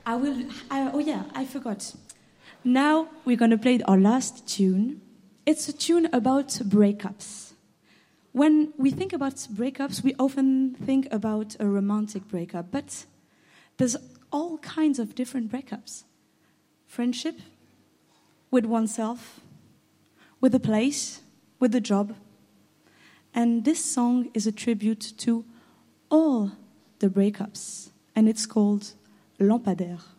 I forgot. Now we're going to play our last tune. It's a tune about breakups. When we think about breakups, we often think about a romantic breakup, but there's all kinds of different breakups. Friendship, with oneself, with a place, with a job. And this song is a tribute to all the breakups, and it's called Lampadaire.